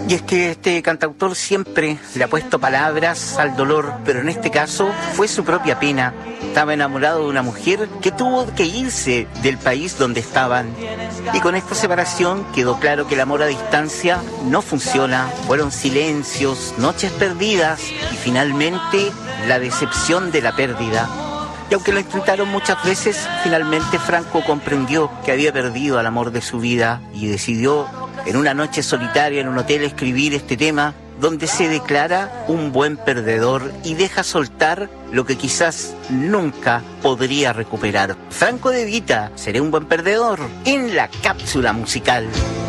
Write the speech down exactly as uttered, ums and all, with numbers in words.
Y es que este cantautor siempre le ha puesto palabras al dolor, pero en este caso fue su propia pena. Estaba enamorado de una mujer que tuvo que irse del país donde estaban. Y con esta separación quedó claro que el amor a distancia no funciona. Fueron silencios, noches perdidas y finalmente la decepción de la pérdida. Y aunque lo intentaron muchas veces, finalmente Franco comprendió que había perdido al amor de su vida y decidió en una noche solitaria en un hotel escribir este tema donde se declara un buen perdedor y deja soltar lo que quizás nunca podría recuperar. Franco De Vita, ¿seré un buen perdedor? En la cápsula musical.